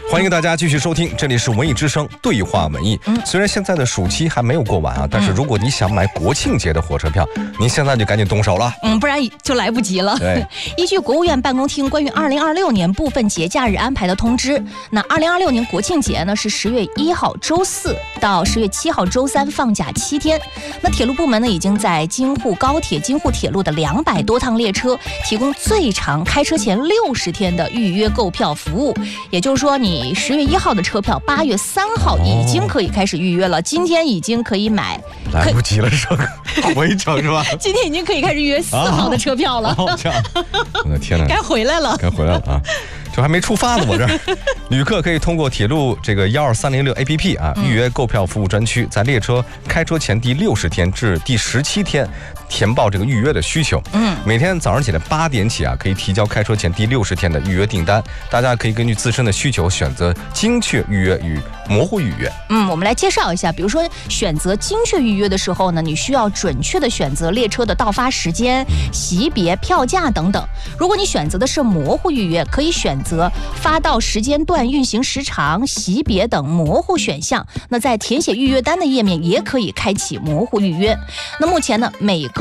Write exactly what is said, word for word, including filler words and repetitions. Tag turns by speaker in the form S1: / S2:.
S1: 欢迎大家继续收听，这里是文艺之声对话文艺。嗯，虽然现在的暑期还没有过完啊，但是如果你想买国庆节的火车票，嗯、您现在就赶紧动手了，
S2: 嗯，不然就来不及了。
S1: 对，
S2: 依据国务院办公厅关于二零二六年部分节假日安排的通知，那二零二六年国庆节呢是十月一号周四到十月七号周三放假七天。那铁路部门呢已经在京沪高铁、京沪铁路的两百多趟列车提供最长开车前六十天的预约购票服务，也就是说你。你十月一号的车票，八月三号已经可以开始预约了。哦、今天已经可以买，
S1: 来不及了，这个回程是吧？
S2: 今天已经可以开始预约四号的车票了。
S1: 啊哦、这样，我的天哪，
S2: 该回来了，
S1: 该回来了啊！这还没出发呢，我这儿。旅客可以通过铁路这个幺二三零六 A P P 啊，预约购票服务专区，在列车开车前第六十天至第十七天填报这个预约的需求。嗯，每天早上起来八点起啊，可以提交开车前第六十天的预约订单。大家可以根据自身的需求选择精确预约与模糊预约。
S2: 嗯，我们来介绍一下，比如说选择精确预约的时候呢，你需要准确的选择列车的到发时间、席别、票价等等。如果你选择的是模糊预约，可以选择发到时间段、运行时长、席别等模糊选项。那在填写预约单的页面也可以开启模糊预约。那目前呢，每个